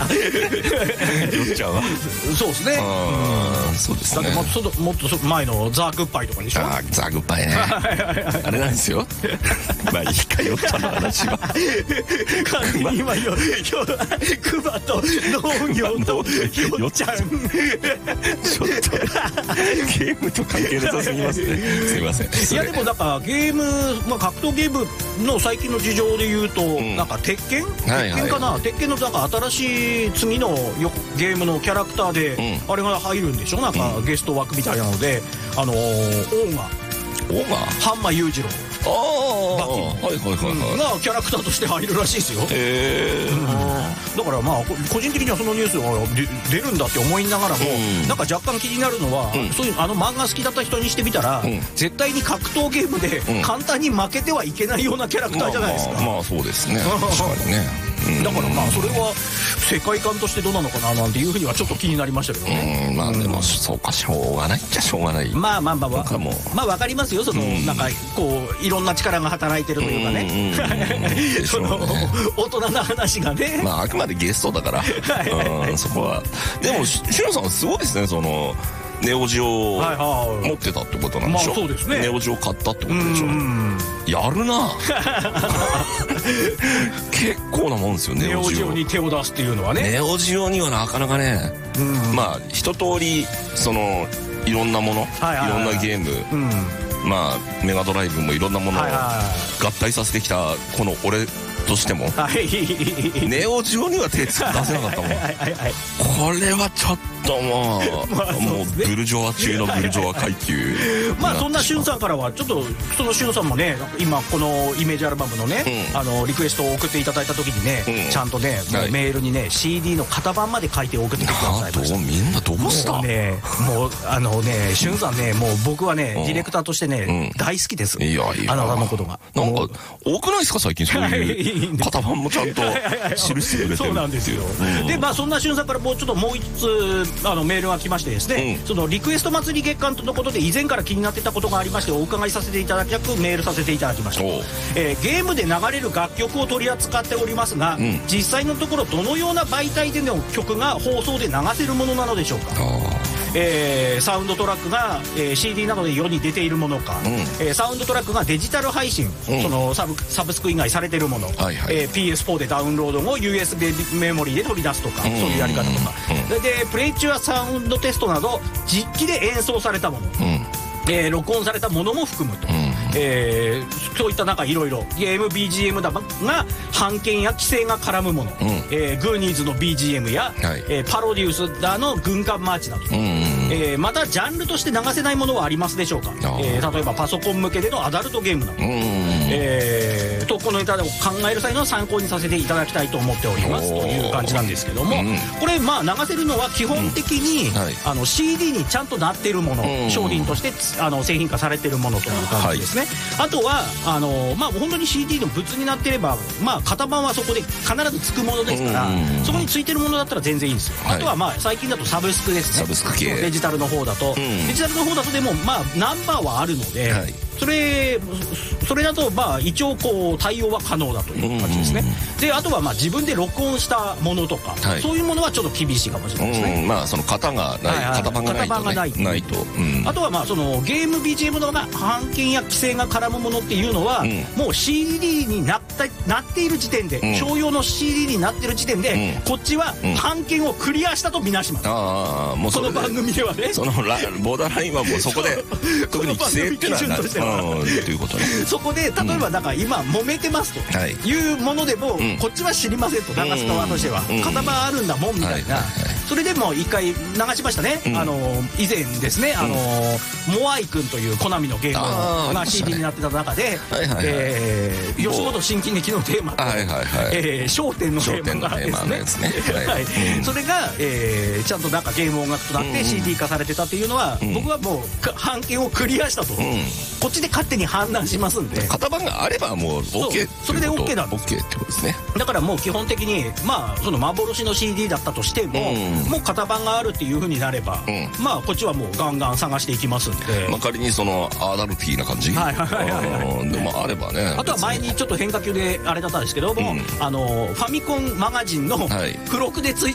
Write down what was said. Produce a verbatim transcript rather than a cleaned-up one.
酔っちゃうわ。 そうですね。 うん、そうですね。 だってもっともっと前のザ・グッバイとかでしょ。 あザ・グッバイね。あれなんですよ。まあいいか、酔っちゃうの話は。 今よよクマと農業と酔っちゃう。 ちょっとゲームと関係なさすぎますね。すいません。 いやでもなんかゲーム、まあ、格闘ゲームの最近の事情で言うと、うん、なんか鉄拳、 はいはい、 鉄拳かな、鉄拳のなんか新しい次のよゲームのキャラクターで、うん、あれが入るんでしょ、なんかゲスト枠みたいなので、あのー、オーガオーガ半間裕次郎、 ああ、はいはいはいはい、 がキャラクターとして入るらしいですよ。 へえ、うん、 だからまあ個人的にはそのニュースが出るんだって思いながらも、うん、なんか若干気になるのは、うん、そういうあの漫画好きだった人にしてみたら、うん、絶対に格闘ゲームで簡単に負けてはいけないようなキャラクターじゃないですか。 まあ、まあ、まあそうですね。確かにね。 だからまあそれは世界観としてどうなのかななんていうふうにはちょっと気になりましたけどね。 うん、まあでもそうか、しょうがないっちゃしょうがない。 まあまあまあまあもうまあわかりますよ、そのなんかこういろんな力が働いてるというかね、その大人な話がね、 まああくまでゲストだからそこは。でもしのさんはすごいですね、そのネオジオを持ってたってことなんでしょ。 まあそうですね、 ネオジオ買ったってことでしょ。やるな結構なもんですよ、ネオジオに手を出すっていうのはね。 ネオジオにはなかなかね、まあ一通りそのいろんなもの、いろんなゲーム、まあメガドライブもいろんなものを合体させてきたこの俺としても、ネオジオには手出せなかったもん。これはちょっともう、まあね、もうブルジョワ中のブルジョワ階級。 まあそんなしゅんさんからはちょっとそのしゅんさんもね、今このイメージアルバムのね、うん、あのリクエストを送っていただいた時にね、うん、ちゃんとね、はい、メールにね シーディー の型番まで書いて送ってくださいました。 みんなどうした？ もうね、もうあのね、しゅんさんね、もう僕はね、ディレクターとしてね、うん、大好きです。 いやいや、 あなたのことがなんか多くないですか最近そういう型番もちゃんと記してくれてる。 そうなんですよ。うん、でまあそんなしゅんさんからもうちょっともう一つあのメールが来ましてですね、うん、そのリクエスト祭り月間とのことで以前から気になってたことがありましてお伺いさせていただきたくメールさせていただきました。えー、ゲームで流れる楽曲を取り扱っておりますが、うん、実際のところどのような媒体での曲が放送で流せるものなのでしょうか。えー、サウンドトラックが、えー、シーディー などで世に出ているものか、うん、えー、サウンドトラックがデジタル配信、うん、そのサブ、サブスク以外されているもの、はいはい、えー、ピーエスフォー でダウンロード後 ユーエスビー メモリーで取り出すとか、うん、そういうやり方とか、うん、でプレイ中はサウンドテストなど実機で演奏されたもの、うん、えー、録音されたものも含むと、うん、えー、そういった中いろいろゲーム ビージーエム だが版権や規制が絡むもの、うん、えー、グーニーズの ビージーエム や、はい、えー、パロデュースだの軍艦マーチなど、うん、えー、またジャンルとして流せないものはありますでしょうか。えー、例えばパソコン向けでのアダルトゲームなど、うん、えー、とこのネタで考える際の参考にさせていただきたいと思っておりますという感じなんですけども、うん、これまあ流せるのは基本的に、うん、はい、あの シーディー にちゃんとなっているもの、うん、商品としてあの製品化されているものという感じですね。はい、あとはあのまあ本当に シーディー の物になってればまあ型番はそこで必ずつくものですから、そこについてるものだったら全然いいんですよ。はい、あとはまあ最近だとサブスクですね。 サブスク系デジタルの方だと、うん、デジタルの方だとでもまあナンバーはあるので、はい、それそれだとまあ一応こう対応は可能だという感じですね。であとはまあ自分で録音したものとか、はい、そういうものはちょっと厳しいかもしれないですね。 うん、まあその型がない、はいはい、型番がないと、ね、型番がないと、ないと、うん、 あとはまあそのゲーム ビージーエム のが版権や規制が絡むものっていうのは、うん、もう シーディー になったなっている時点で、うん、商用の シーディー になっている時点で、うん、こっちは版権をクリアしたとみなします。ああ、もうそれでこの番組ではね、 そのラボーダーラインはもうそこで特に規制っていうのはないということね。 そこで例えばなんか今揉めてますというものでも、うん、こっちは知りませんと流す側としては、うん、型番あるんだもんみたいな、それでも一回流しましたね。うん、あの以前ですね、あの、うん、モアイ君というコナミのゲームが シーディー になってた中で、吉本新喜劇のテーマと笑点のテーマがですね、それが、えー、ちゃんとなんかゲーム音楽となって シーディー 化されてたっていうのは、うん、僕はもう版権をクリアしたと、うん、こっちで勝手に判断しますんで、 型番があればもう OK それで OK なんです。 OK ってことですね。 だからもう基本的にまあその幻の シーディー だったとしても、うん、もう型番があるっていう風になれば、うん、まあこっちはもうガンガン探していきますんで、 まあ、仮にそのアダルティーな感じ、はいはいはいはい、でもあればね。 あとは前にちょっと変化球であれだったんですけども、うん、あのファミコンマガジンの付録でつい